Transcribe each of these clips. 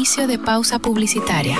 Inicio de pausa publicitaria.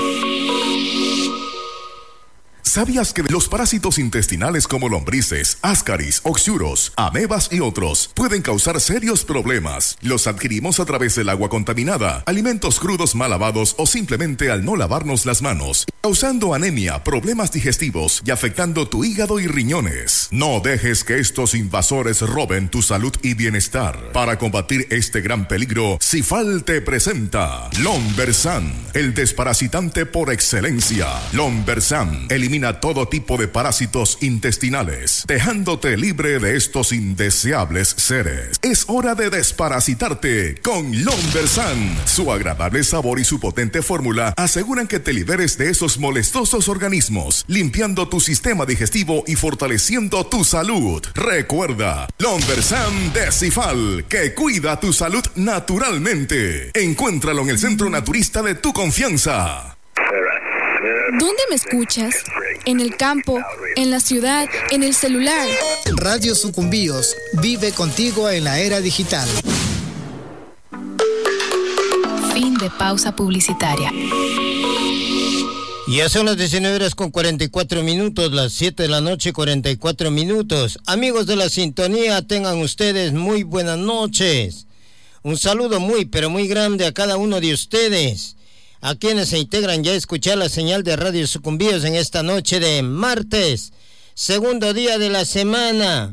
¿Sabías que los parásitos intestinales como lombrices, ascaris, oxuros, amebas y otros pueden causar serios problemas? Los adquirimos a través del agua contaminada, alimentos crudos mal lavados o simplemente al no lavarnos las manos, causando anemia, problemas digestivos y afectando tu hígado y riñones. No dejes que estos invasores roben tu salud y bienestar. Para combatir este gran peligro, Cifal te presenta Lombersan, el desparasitante por excelencia. Lombersan elimina todo tipo de parásitos intestinales, dejándote libre de estos indeseables seres. Es hora de desparasitarte con Lombersan. Su agradable sabor y su potente fórmula aseguran que te liberes de esos molestosos organismos, limpiando tu sistema digestivo y fortaleciendo tu salud. Recuerda, Lombersan de Cifal, que cuida tu salud naturalmente. Encuéntralo en el centro naturista de tu confianza. ¿Dónde me escuchas? ¿En el campo? ¿En la ciudad? ¿En el celular? Radio Sucumbíos vive contigo en la era digital. Fin de pausa publicitaria. Ya son las 19:44, las 7 de la noche, 44 minutos. Amigos de la sintonía, tengan ustedes muy buenas noches. Un saludo muy, pero muy grande a cada uno de ustedes, a quienes se integran ya a escuchar la señal de Radio Sucumbíos en esta noche de martes, segundo día de la semana,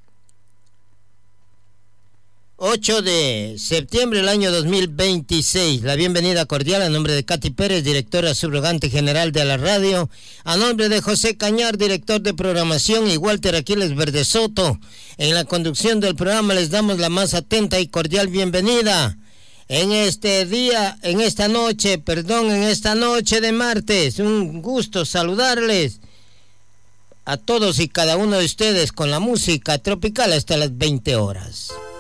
8 de septiembre del año 2026. La bienvenida cordial a nombre de Katy Pérez, directora subrogante general de la radio, a nombre de José Cañar, director de programación, y Walter Aquiles Verdesoto. En la conducción del programa les damos la más atenta y cordial bienvenida. En esta noche de martes, un gusto saludarles a todos y cada uno de ustedes con la música tropical hasta las 20 horas.